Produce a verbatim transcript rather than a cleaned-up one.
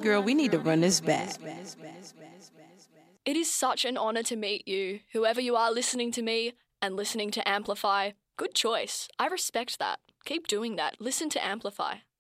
Girl, we need to run this back. It is such an honour to meet you, whoever you are listening to me and listening to Amplify. Good choice. I respect that. Keep doing that. Listen to Amplify.